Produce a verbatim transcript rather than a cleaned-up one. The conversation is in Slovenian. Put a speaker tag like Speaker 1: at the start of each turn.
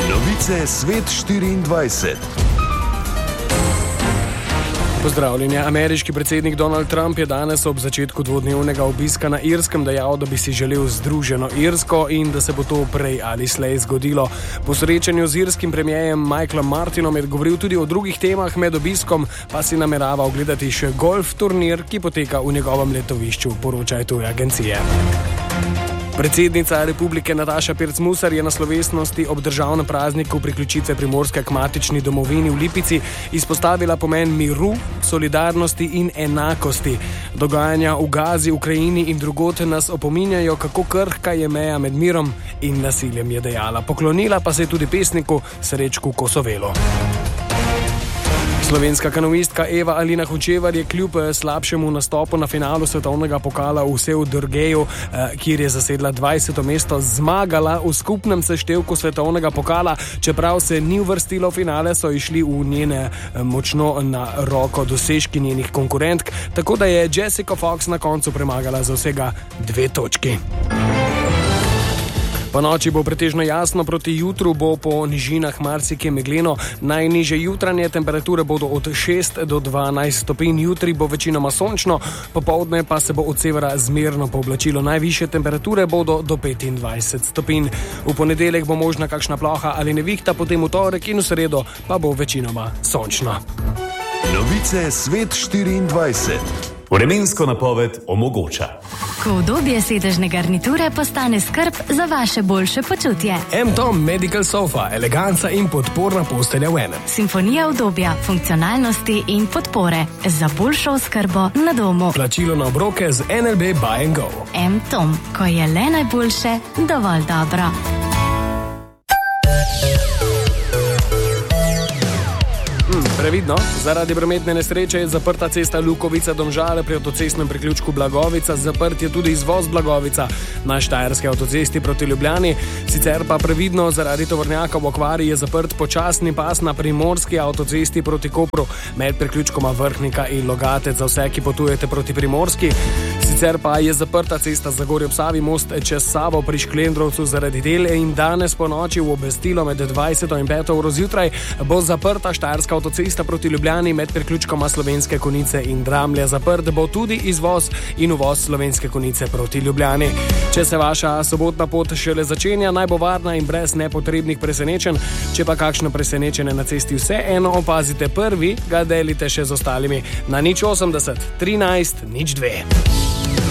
Speaker 1: Novice Svet štiriindvajset.
Speaker 2: Pozdravljeni. Ameriški predsednik Donald Trump je danes ob začetku dvodnevnega obiska na Irskem dejal, da bi si želel združeno Irsko in da se bo to prej ali slej zgodilo. Po srečanju z irskim premierjem Michaelom Martinom je govoril tudi o drugih temah, med obiskom pa si namerava ogledati še golf turnir, ki poteka v njegovem letovišču, poročajo tuje agencije. Predsednica republike Nataša Pirc-Musar je na slovesnosti ob državnem prazniku priključitve Primorske k matični domovini v Lipici izpostavila pomen miru, solidarnosti in enakosti. Dogajanja v Gazi, Ukrajini in drugod nas opominjajo, kako krhka je meja med mirom in nasiljem, je dejala. Poklonila pa se je tudi pesniku Srečku Kosovelu. Slovenska kanoistka Eva Alina Hočevar je kljub slabšemu nastopu na finalu svetovnega pokala v Seudorgeju, kjer je zasedla dvajseto mesto, zmagala v skupnem seštevku svetovnega pokala. Čeprav se ni uvrstilo v finale, so išli v njene močno na roko dosežki njenih konkurentk, tako da je Jessica Fox na koncu premagala za vsega dve točki. Po noči bo pretežno jasno, proti jutru bo po nižinah marsikje megleno. Najnižje jutranje temperature bodo od šest do dvanajst stopinj, jutri bo večinoma sončno, popoldne pa se bo od severa zmerno pooblačilo. Najvišje temperature bodo do petindvajset stopinj. V ponedeljek bo možna kakšna ploha ali nevihta, potem v torek in v sredo pa bo večinoma sončno.
Speaker 1: Novice Svet štiriindvajset.
Speaker 3: Vremensko napoved omogoča.
Speaker 4: Ko udobje sedežne garniture postane skrb za vaše boljše počutje.
Speaker 2: M-Tom Medical Sofa, eleganca in podporna postelja v enem.
Speaker 4: Simfonija udobja, funkcionalnosti in podpore za boljšo oskrbo na domu.
Speaker 2: Plačilo na obroke z N L B Buy and Go.
Speaker 4: M-Tom, ko je le najboljše, dovolj dobro.
Speaker 2: Previdno, zaradi prometne nesreče je zaprta cesta Lukovica-Domžale pri avtocestnem priključku Blagovica, zaprt je tudi izvoz Blagovica na Štajerski avtocesti proti Ljubljani. Sicer pa previdno, zaradi tovornjaka v okvari je zaprt počasni pas na Primorski avtocesti proti Kopru med priključkoma Vrhnika in Logatec za vse, ki potujete proti Primorski. Sicer pa je zaprta cesta Zagorje ob Savi, most čez Savo pri Šklendrovcu zaradi del in danes po noči v obvestilo med dvajseto in peto uro zjutraj bo zaprta Štajerska avtocesta proti Ljubljani med priključkoma Slovenske Konjice in Dramlje. Zaprt bo tudi izvoz in uvoz Slovenske Konjice proti Ljubljani. Če se vaša sobotna pot šele začenja, naj bo varna in brez nepotrebnih presenečenj. Če pa kakšno presenečenje na cesti vseeno opazite prvi, ga delite še z ostalimi na nič osemdeset trinajst nič dve.